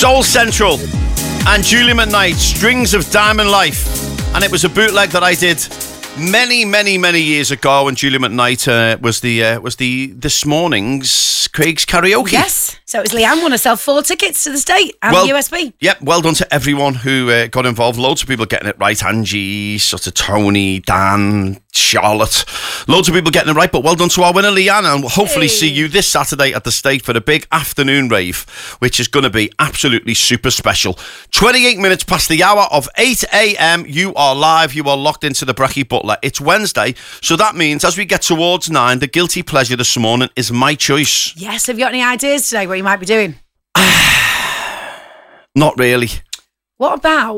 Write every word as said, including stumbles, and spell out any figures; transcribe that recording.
Soul Central and Julia McKnight, Strings of Diamond Life. And it was a bootleg that I did many, many, many years ago when Julia McKnight uh, was the uh, was the this morning's Craig's Karaoke. Yes. So it was Leanne won herself four tickets to the state and well, the U S B. Yep, well done to everyone who uh, got involved. Loads of people getting it right. Angie, sort of Tony, Dan, Charlotte. Loads of people getting it right, but well done to our winner, Leanne. And we'll hopefully Hey. see you this Saturday at the State for a big afternoon rave, which is going to be absolutely super special. twenty-eight minutes past the hour of eight a.m. You are live. You are locked into the Breckie Butler. It's Wednesday, so that means as we get towards nine, the guilty pleasure this morning is my choice. Yes. Have you got any ideas today what you might be doing? Not really. What about